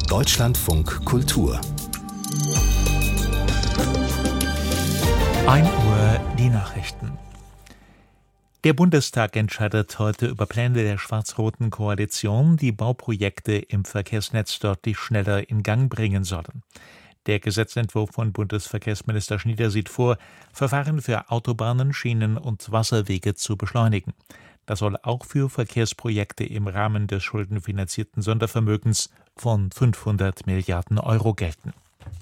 Deutschlandfunk Kultur 1 Uhr die Nachrichten. Der Bundestag entscheidet heute über Pläne der schwarz-roten Koalition, die Bauprojekte im Verkehrsnetz deutlich schneller in Gang bringen sollen. Der Gesetzentwurf von Bundesverkehrsminister Schnieder sieht vor, Verfahren für Autobahnen, Schienen und Wasserwege zu beschleunigen. Das soll auch für Verkehrsprojekte im Rahmen des schuldenfinanzierten Sondervermögens von 500 Milliarden Euro gelten.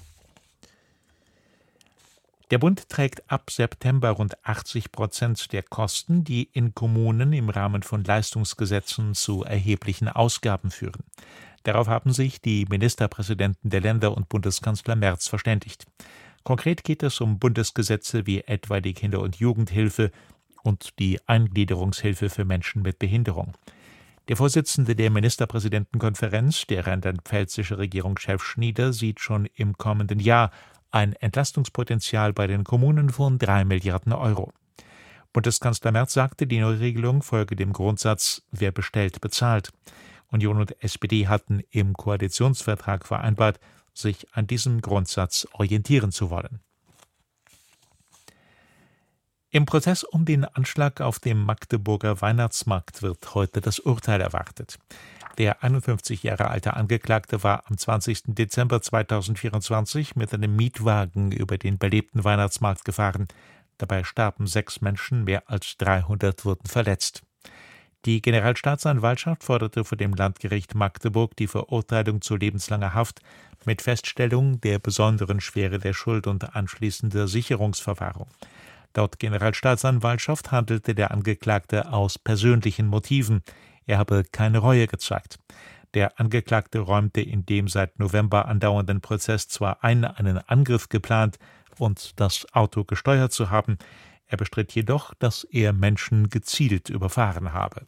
Der Bund trägt ab September rund 80% der Kosten, die in Kommunen im Rahmen von Leistungsgesetzen zu erheblichen Ausgaben führen. Darauf haben sich die Ministerpräsidenten der Länder und Bundeskanzler Merz verständigt. Konkret geht es um Bundesgesetze wie etwa die Kinder- und Jugendhilfe und die Eingliederungshilfe für Menschen mit Behinderung. Der Vorsitzende der Ministerpräsidentenkonferenz, der rheinland-pfälzische Regierungschef Schnieder, sieht schon im kommenden Jahr ein Entlastungspotenzial bei den Kommunen von 3 Milliarden Euro. Bundeskanzler Merz sagte, die Neuregelung folge dem Grundsatz, wer bestellt, bezahlt. Union und SPD hatten im Koalitionsvertrag vereinbart, sich an diesem Grundsatz orientieren zu wollen. Im Prozess um den Anschlag auf dem Magdeburger Weihnachtsmarkt wird heute das Urteil erwartet. Der 51 Jahre alte Angeklagte war am 20. Dezember 2024 mit einem Mietwagen über den belebten Weihnachtsmarkt gefahren. Dabei starben 6 Menschen, mehr als 300 wurden verletzt. Die Generalstaatsanwaltschaft forderte vor dem Landgericht Magdeburg die Verurteilung zu lebenslanger Haft mit Feststellung der besonderen Schwere der Schuld und anschließender Sicherungsverwahrung. Laut Generalstaatsanwaltschaft handelte der Angeklagte aus persönlichen Motiven. Er habe keine Reue gezeigt. Der Angeklagte räumte in dem seit November andauernden Prozess zwar ein, einen Angriff geplant und das Auto gesteuert zu haben, er bestritt jedoch, dass er Menschen gezielt überfahren habe.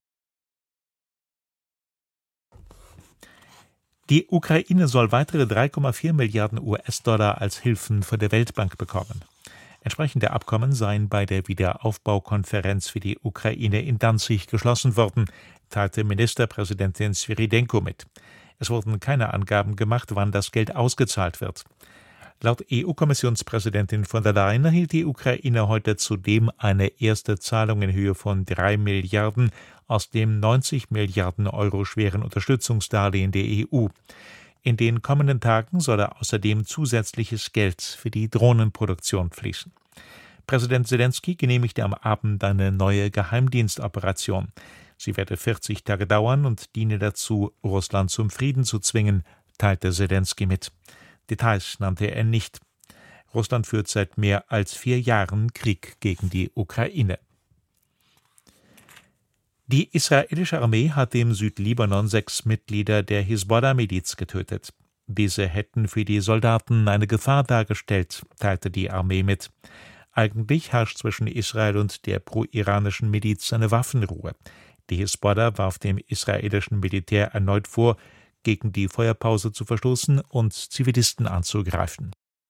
Die Ukraine soll weitere 3,4 Milliarden US-Dollar als Hilfen von der Weltbank bekommen. Entsprechende Abkommen seien bei der Wiederaufbaukonferenz für die Ukraine in Danzig geschlossen worden, teilte Ministerpräsidentin Svyrydenko mit. Es wurden keine Angaben gemacht, wann das Geld ausgezahlt wird. Laut EU-Kommissionspräsidentin von der Leyen erhielt die Ukraine heute zudem eine erste Zahlung in Höhe von 3 Milliarden aus dem 90 Milliarden Euro schweren Unterstützungsdarlehen der EU. In den kommenden Tagen soll außerdem zusätzliches Geld für die Drohnenproduktion fließen. Präsident Selenskyj genehmigte am Abend eine neue Geheimdienstoperation. Sie werde 40 Tage dauern und diene dazu, Russland zum Frieden zu zwingen, teilte Selenskyj mit. Details nannte er nicht. Russland führt seit mehr als 4 Jahren Krieg gegen die Ukraine. Die israelische Armee hat im Südlibanon 6 Mitglieder der Hisbollah-Miliz getötet. Diese hätten für die Soldaten eine Gefahr dargestellt, teilte die Armee mit. Eigentlich herrscht zwischen Israel und der pro-iranischen Miliz eine Waffenruhe. Die Hisbollah warf dem israelischen Militär erneut vor, gegen die Feuerpause zu verstoßen und Zivilisten anzugreifen.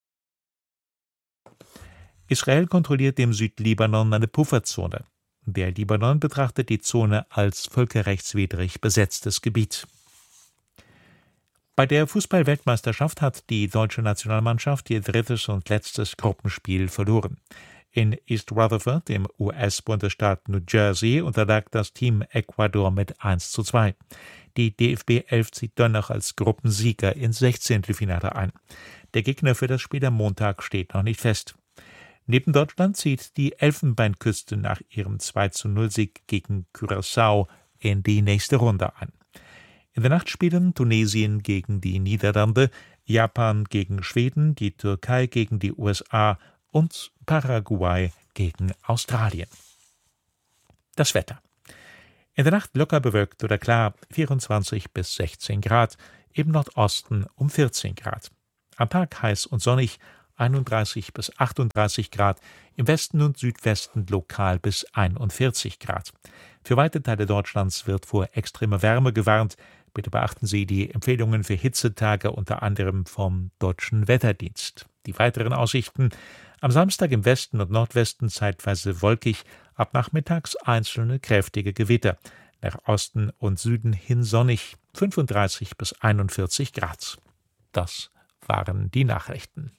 Israel kontrolliert im Südlibanon eine Pufferzone. Der Libanon betrachtet die Zone als völkerrechtswidrig besetztes Gebiet. Bei der Fußball-Weltmeisterschaft hat die deutsche Nationalmannschaft ihr 3. und letztes Gruppenspiel verloren. In East Rutherford, im US-Bundesstaat New Jersey, unterlag das Team Ecuador mit 1:2. Die DFB 11 zieht dennoch als Gruppensieger ins 16. Finale ein. Der Gegner für das Spiel am Montag steht noch nicht fest. Neben Deutschland zieht die Elfenbeinküste nach ihrem 2:0-Sieg gegen Curaçao in die nächste Runde ein. In der Nacht spielen Tunesien gegen die Niederlande, Japan gegen Schweden, die Türkei gegen die USA und Paraguay gegen Australien. Das Wetter. In der Nacht locker bewölkt oder klar, 24 bis 16 Grad, im Nordosten um 14 Grad. Am Tag heiß und sonnig, 31 bis 38 Grad, im Westen und Südwesten lokal bis 41 Grad. Für weite Teile Deutschlands wird vor extremer Wärme gewarnt. Bitte beachten Sie die Empfehlungen für Hitzetage unter anderem vom Deutschen Wetterdienst. Die weiteren Aussichten: am Samstag im Westen und Nordwesten zeitweise wolkig, ab nachmittags einzelne kräftige Gewitter. Nach Osten und Süden hin sonnig, 35 bis 41 Grad. Das waren die Nachrichten.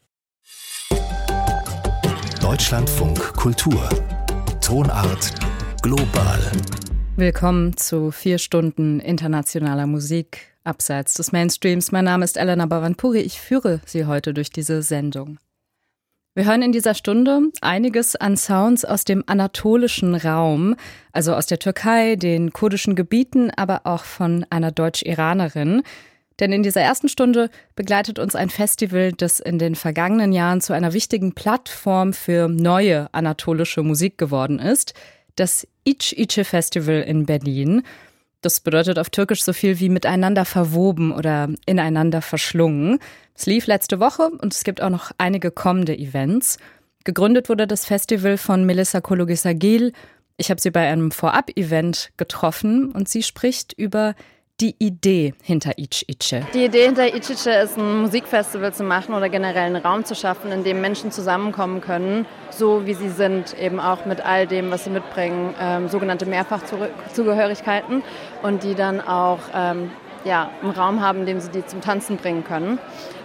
Deutschlandfunk Kultur. Tonart global. Willkommen zu 4 Stunden internationaler Musik abseits des Mainstreams. Mein Name ist Elena Baranpuri. Ich führe Sie heute durch diese Sendung. Wir hören in dieser Stunde einiges an Sounds aus dem anatolischen Raum, also aus der Türkei, den kurdischen Gebieten, aber auch von einer Deutsch-Iranerin. Denn in dieser ersten Stunde begleitet uns ein Festival, das in den vergangenen Jahren zu einer wichtigen Plattform für neue anatolische Musik geworden ist, das İç-İçe Festival in Berlin. Das bedeutet auf Türkisch so viel wie miteinander verwoben oder ineinander verschlungen. Es lief letzte Woche und es gibt auch noch einige kommende Events. Gegründet wurde das Festival von Melissa Kologisagil. Ich habe sie bei einem Vorab-Event getroffen und sie spricht über die Idee hinter İç-İçe. Die Idee hinter İç-İçe ist, ein Musikfestival zu machen oder generell einen Raum zu schaffen, in dem Menschen zusammenkommen können, so wie sie sind, eben auch mit all dem, was sie mitbringen, sogenannte Mehrfachzugehörigkeiten, und die dann auch einen Raum haben, in dem sie die zum Tanzen bringen können.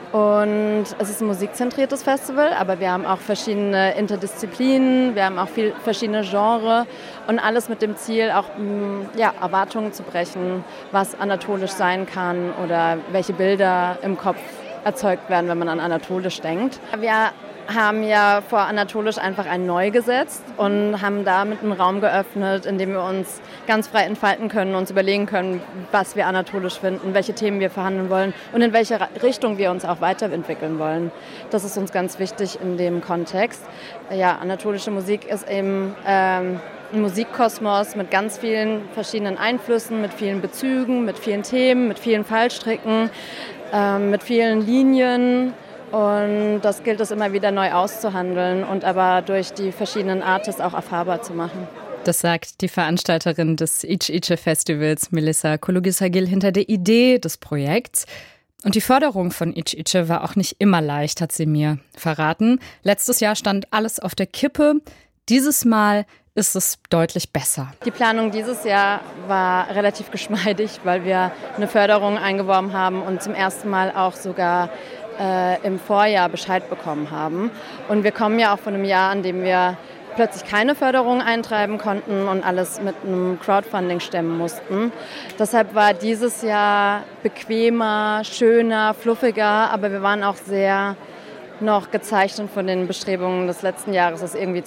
Und es ist ein musikzentriertes Festival, aber wir haben auch verschiedene Interdisziplinen, wir haben auch verschiedene Genres und alles mit dem Ziel, auch Erwartungen zu brechen, was anatolisch sein kann oder welche Bilder im Kopf erzeugt werden, wenn man an anatolisch denkt. Wir haben ja vor anatolisch einfach ein Neu gesetzt und haben damit einen Raum geöffnet, in dem wir uns ganz frei entfalten können, uns überlegen können, was wir anatolisch finden, welche Themen wir verhandeln wollen und in welche Richtung wir uns auch weiterentwickeln wollen. Das ist uns ganz wichtig in dem Kontext. Ja, anatolische Musik ist eben ein Musikkosmos mit ganz vielen verschiedenen Einflüssen, mit vielen Bezügen, mit vielen Themen, mit vielen Fallstricken, mit vielen Linien. Und das gilt es immer wieder neu auszuhandeln und aber durch die verschiedenen Artists auch erfahrbar zu machen. Das sagt die Veranstalterin des İç-İçe Festivals, Melissa Kologisagil, hinter der Idee des Projekts. Und die Förderung von İç-İçe war auch nicht immer leicht, hat sie mir verraten. Letztes Jahr stand alles auf der Kippe. Dieses Mal ist es deutlich besser. Die Planung dieses Jahr war relativ geschmeidig, weil wir eine Förderung eingeworben haben und zum ersten Mal auch sogar im Vorjahr Bescheid bekommen haben. Und wir kommen ja auch von einem Jahr, an dem wir plötzlich keine Förderung eintreiben konnten und alles mit einem Crowdfunding stemmen mussten. Deshalb war dieses Jahr bequemer, schöner, fluffiger, aber wir waren auch sehr noch gezeichnet von den Bestrebungen des letzten Jahres, das irgendwie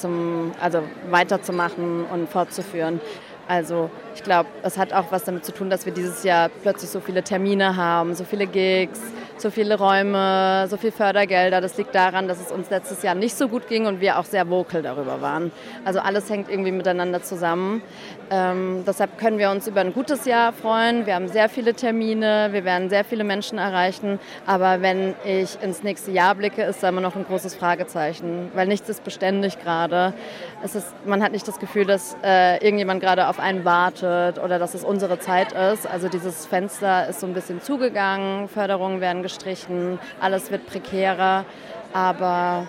weiterzumachen und fortzuführen. Also ich glaube, es hat auch was damit zu tun, dass wir dieses Jahr plötzlich so viele Termine haben, so viele Gigs, so viele Räume, so viel Fördergelder. Das liegt daran, dass es uns letztes Jahr nicht so gut ging und wir auch sehr vocal darüber waren. Also alles hängt irgendwie miteinander zusammen. Deshalb können wir uns über ein gutes Jahr freuen. Wir haben sehr viele Termine, wir werden sehr viele Menschen erreichen. Aber wenn ich ins nächste Jahr blicke, ist da immer noch ein großes Fragezeichen, weil nichts ist beständig gerade. Man hat nicht das Gefühl, dass irgendjemand gerade auf einen wartet oder dass es unsere Zeit ist. Also dieses Fenster ist so ein bisschen zugegangen, Förderungen werden gestrichen, alles wird prekärer, aber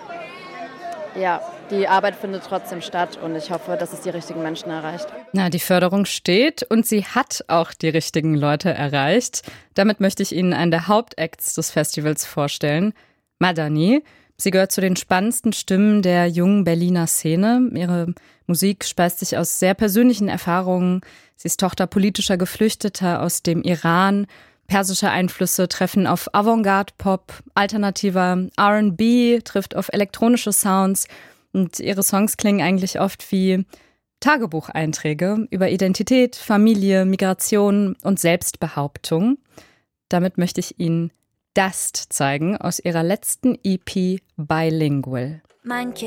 ja, die Arbeit findet trotzdem statt und ich hoffe, dass es die richtigen Menschen erreicht. Na, die Förderung steht und sie hat auch die richtigen Leute erreicht. Damit möchte ich Ihnen einen der Hauptacts des Festivals vorstellen, Madani. Sie gehört zu den spannendsten Stimmen der jungen Berliner Szene. Ihre Musik speist sich aus sehr persönlichen Erfahrungen. Sie ist Tochter politischer Geflüchteter aus dem Iran. Persische Einflüsse treffen auf Avantgarde-Pop, alternativer R&B trifft auf elektronische Sounds und ihre Songs klingen eigentlich oft wie Tagebucheinträge über Identität, Familie, Migration und Selbstbehauptung. Damit möchte ich Ihnen Dust zeigen aus ihrer letzten EP Bilingual.